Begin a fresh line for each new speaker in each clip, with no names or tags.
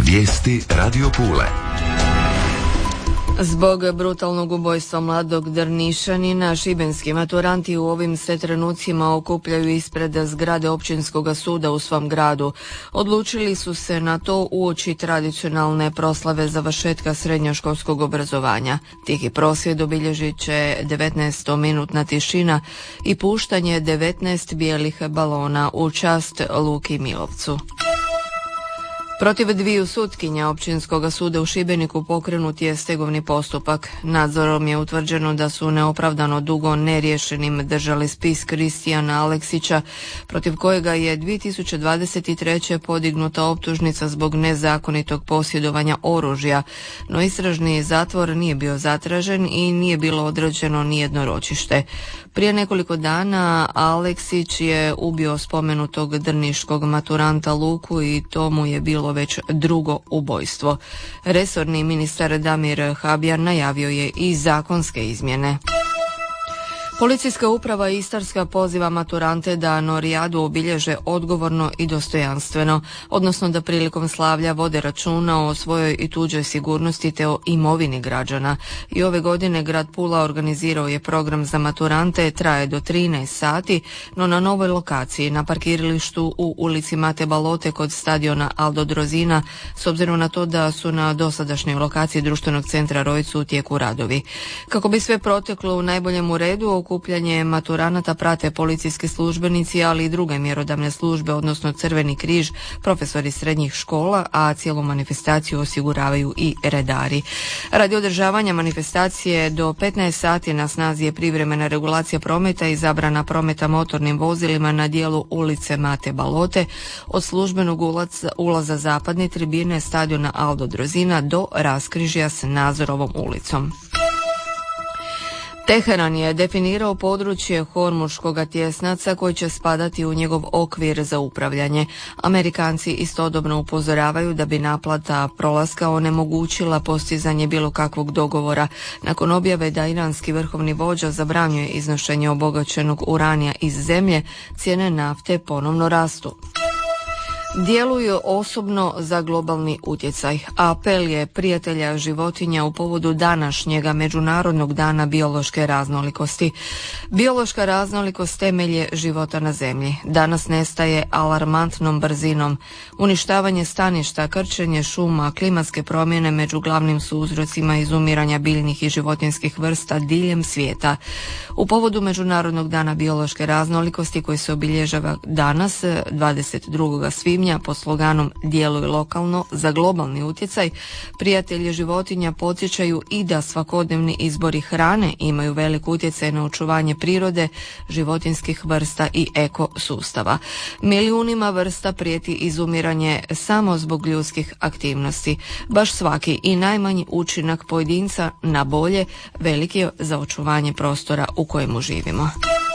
Vijesti Radio Pule.
Zbog brutalnog ubojstva mladog Drnišanina, šibenski maturanti u ovim se trenucima okupljaju ispred zgrade općinskog suda u svom gradu. Odlučili su se na to uoči tradicionalne proslave završetka srednjoškolskog obrazovanja. Tihi prosvjed obilježit će 19-minutna tišina i puštanje 19 bijelih balona u čast Luki Milovcu. Protiv dviju sutkinja općinskog suda u Šibeniku pokrenut je stegovni postupak. Nadzorom je utvrđeno da su neopravdano dugo neriješenim držali spis Kristijana Aleksića, protiv kojega je 2023. podignuta optužnica zbog nezakonitog posjedovanja oružja, no istražni zatvor nije bio zatražen i nije bilo određeno nijedno ročište. Prije nekoliko dana Aleksić je ubio spomenutog drniškog maturanta Luku i to mu je bilo već drugo ubojstvo. Resorni ministar Damir Habijan najavio je i zakonske izmjene. Policijska uprava Istarska poziva maturante da Norijadu obilježe odgovorno i dostojanstveno, odnosno da prilikom slavlja vode računa o svojoj i tuđoj sigurnosti te o imovini građana. I ove godine grad Pula organizirao je program za maturante, traje do 13 sati, no na novoj lokaciji, na parkiralištu u ulici Mate Balote kod stadiona Aldo Drozina, s obzirom na to da su na dosadašnjoj lokaciji društvenog centra Rojcu u tijeku radovi. Kako bi sve proteklo u najboljem redu, okupljanje maturanata prate policijski službenici, ali i druge mjerodavne službe, odnosno Crveni križ, profesori srednjih škola, a cijelu manifestaciju osiguravaju i redari. Radi održavanja manifestacije do 15 sati na snazi je privremena regulacija prometa i zabrana prometa motornim vozilima na dijelu ulice Mate Balote od službenog ulaza zapadne tribine stadiona Aldo Drozina do raskrižja s Nazorovom ulicom. Teheran je definirao područje Hormuškog tjesnaca koji će spadati u njegov okvir za upravljanje. Amerikanci istodobno upozoravaju da bi naplata prolaska onemogućila postizanje bilo kakvog dogovora nakon objave da iranski vrhovni vođa zabranjuje iznošenje obogaćenog uranija iz zemlje, cijene nafte ponovno rastu. Djeluju osobno za globalni utjecaj. Apel je prijatelja životinja u povodu današnjega Međunarodnog dana biološke raznolikosti. Biološka raznolikost temelj je života na zemlji. Danas nestaje alarmantnom brzinom. Uništavanje staništa, krčenje šuma, klimatske promjene među glavnim su uzrocima izumiranja biljnih i životinjskih vrsta diljem svijeta. U povodu Međunarodnog dana biološke raznolikosti koji se obilježava danas, 22. svibnja, pod sloganom "Djeluj lokalno za globalni utjecaj", prijatelji životinja podsjećaju i da svakodnevni izbori hrane imaju velik utjecaj na očuvanje prirode, životinjskih vrsta i ekosustava. Milijunima vrsta prijeti izumiranje samo zbog ljudskih aktivnosti. Baš svaki i najmanji učinak pojedinca na bolje velik je za očuvanje prostora u kojemu živimo.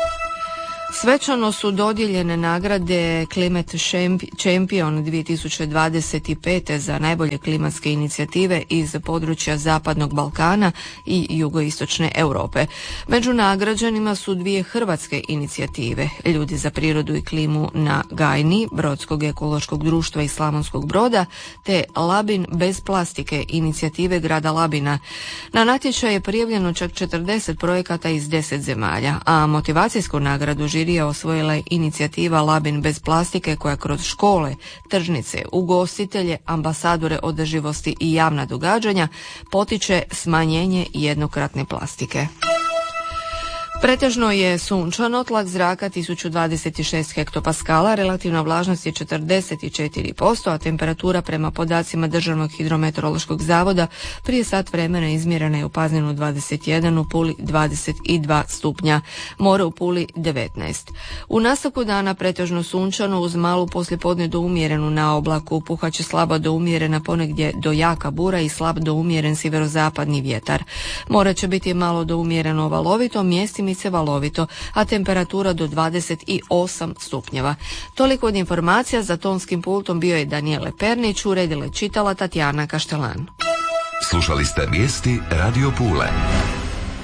Svečano su dodijeljene nagrade Climate Champion 2025. za najbolje klimatske inicijative iz područja Zapadnog Balkana i jugoistočne Europe. Među nagrađenima su dvije hrvatske inicijative, Ljudi za prirodu i klimu na Gajni, Brodskog ekološkog društva iz Slavonskog Broda, te Labin bez plastike, inicijative grada Labina. Na natječaj je prijavljeno čak 40 projekata iz 10 zemalja, a motivacijsku nagradu žirija osvojila je inicijativa Labin bez plastike koja kroz škole, tržnice, ugostitelje, ambasadore održivosti i javna događanja potiče smanjenje jednokratne plastike. Pretežno je sunčano, tlak zraka 1026 hektopaskala, relativna vlažnost je 44%, a temperatura prema podacima Državnog hidrometeorološkog zavoda prije sat vremena izmjerena je u Pazinu 21, u Puli 22 stupnja, more u Puli 19. U nastavku dana pretežno sunčano uz malu poslijepodne do umjerenu na oblaku, puhaće slaba do umjerena, ponegdje do jaka bura i slab do umjeren sjeverozapadni vjetar. More će biti malo do umjereno valovito, mjestima valovito, a temperatura do 28 stupnjeva. Toliko od informacija, za tonskim pultom bio je Danijele Pernić, uredila je čitala Tatjana Kaštelan.
Slušali ste vijesti Radio Pule.